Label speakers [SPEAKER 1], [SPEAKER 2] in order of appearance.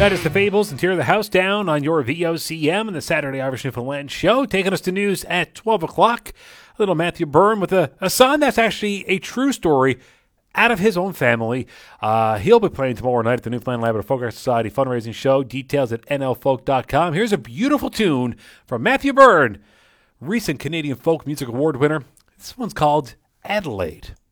[SPEAKER 1] That is the Fables and Tear the House Down on your VOCM and the Saturday Irish Newfoundland show. Taking us to news at 12 o'clock. Little Matthew Byrne with a son that's actually a true story out of his own family. He'll be playing tomorrow night at the Newfoundland Labrador Folk Art Society fundraising show. Details at nlfolk.com. Here's a beautiful tune from Matthew Byrne, recent Canadian Folk Music Award winner. This one's called Adelaide.